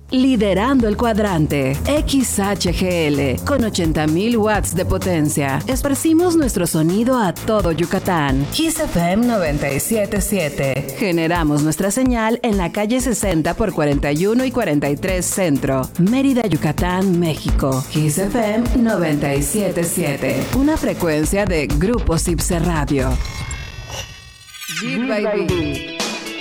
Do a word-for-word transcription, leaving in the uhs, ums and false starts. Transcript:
Liderando el cuadrante, X H G L, con ochenta mil watts de potencia. Esparcimos nuestro sonido a todo Yucatán. Kiss F M noventa y siete punto siete. Generamos nuestra señal en la calle sesenta por cuarenta y uno y cuarenta y tres Centro, Mérida, Yucatán, México. Kiss F M noventa y siete punto siete. Una frecuencia de Grupo Cipse Radio. Beat by Beat.